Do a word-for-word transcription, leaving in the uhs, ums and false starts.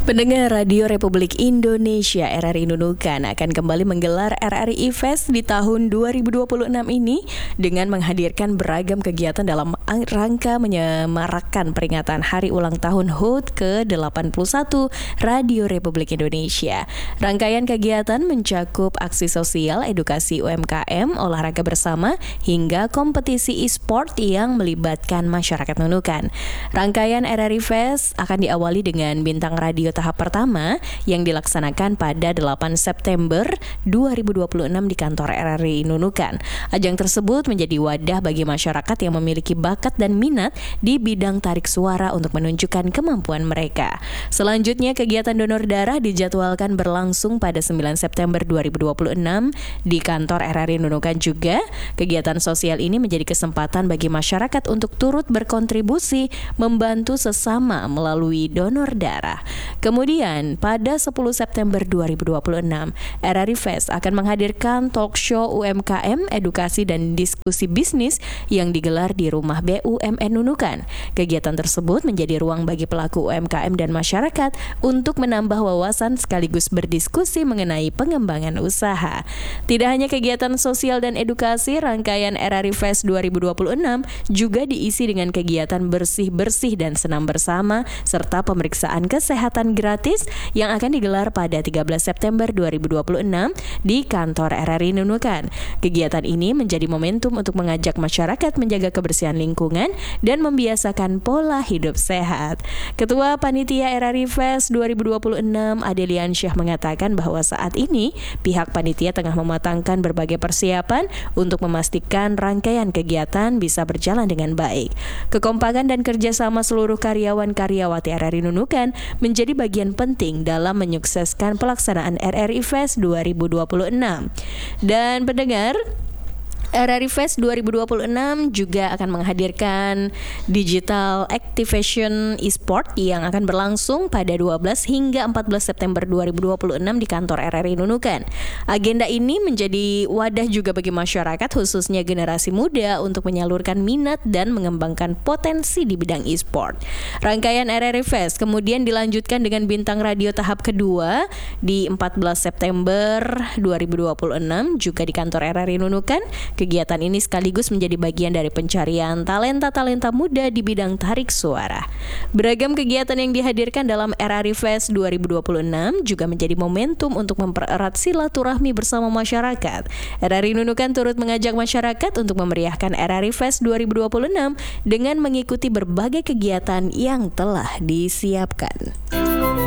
Pendengar Radio Republik Indonesia R R I Nunukan akan kembali menggelar R R I Fest di tahun dua ribu dua puluh enam ini dengan menghadirkan beragam kegiatan dalam rangka menyemarakkan peringatan Hari Ulang Tahun H U T ke delapan puluh satu Radio Republik Indonesia. Rangkaian kegiatan mencakup aksi sosial, edukasi U M K M, olahraga bersama, hingga kompetisi e-sport yang melibatkan masyarakat Nunukan. Rangkaian R R I Fest akan diawali dengan bintang radio tahap pertama yang dilaksanakan pada delapan September dua ribu dua puluh enam di kantor R R I Nunukan. Ajang tersebut menjadi wadah bagi masyarakat yang memiliki bakat dan minat di bidang tarik suara untuk menunjukkan kemampuan mereka. Selanjutnya, kegiatan donor darah dijadwalkan berlangsung pada sembilan September dua ribu dua puluh enam di kantor R R I Nunukan juga. Kegiatan sosial ini menjadi kesempatan bagi masyarakat untuk turut berkontribusi membantu sesama melalui donor darah. Kemudian pada sepuluh September dua ribu dua puluh enam, R R I Fest akan menghadirkan talk show U M K M, edukasi dan diskusi bisnis yang digelar di Rumah B U M N Nunukan. Kegiatan tersebut menjadi ruang bagi pelaku U M K M dan masyarakat untuk menambah wawasan sekaligus berdiskusi mengenai pengembangan usaha. Tidak hanya kegiatan sosial dan edukasi, rangkaian R R I Fest dua ribu dua puluh enam juga diisi dengan kegiatan bersih-bersih dan senam bersama serta pemeriksaan kesehatan gratis yang akan digelar pada tiga belas September dua ribu dua puluh enam di kantor R R I Nunukan. Kegiatan ini menjadi momentum untuk mengajak masyarakat menjaga kebersihan lingkungan dan membiasakan pola hidup sehat. Ketua Panitia R R I Fest dua ribu dua puluh enam, Adelian Syah, mengatakan bahwa saat ini pihak panitia tengah mematangkan berbagai persiapan untuk memastikan rangkaian kegiatan bisa berjalan dengan baik. Kekompakan dan kerjasama seluruh karyawan-karyawati R R I Nunukan menjadi bagian penting dalam menyukseskan pelaksanaan R R I Fest dua ribu dua puluh enam. Dan pendengar, R R I Fest dua ribu dua puluh enam juga akan menghadirkan Digital Activation e-sport yang akan berlangsung pada dua belas hingga empat belas September dua ribu dua puluh enam di kantor R R I Nunukan. Agenda ini menjadi wadah juga bagi masyarakat, khususnya generasi muda, untuk menyalurkan minat dan mengembangkan potensi di bidang e-sport. Rangkaian R R I Fest kemudian dilanjutkan dengan bintang radio tahap kedua di empat belas September dua ribu dua puluh enam juga di kantor R R I Nunukan. Kegiatan ini sekaligus menjadi bagian dari pencarian talenta-talenta muda di bidang tarik suara. Beragam kegiatan yang dihadirkan dalam R R I Fest dua ribu dua puluh enam juga menjadi momentum untuk mempererat silaturahmi bersama masyarakat. R R I Nunukan turut mengajak masyarakat untuk memeriahkan R R I Fest dua ribu dua puluh enam dengan mengikuti berbagai kegiatan yang telah disiapkan.